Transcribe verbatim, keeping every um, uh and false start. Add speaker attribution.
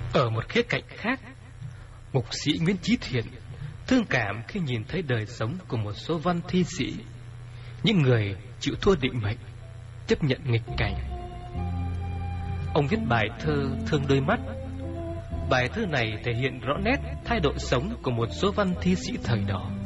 Speaker 1: Ở một khía cạnh khác, mục sĩ Nguyễn Chí Thiện thương cảm khi nhìn thấy đời sống của một số văn thi sĩ, những người chịu thua định mệnh, chấp nhận nghịch cảnh. Ông viết bài thơ Thương Đôi Mắt. Bài thơ này thể hiện rõ nét thái độ sống của một số văn thi sĩ thời đó.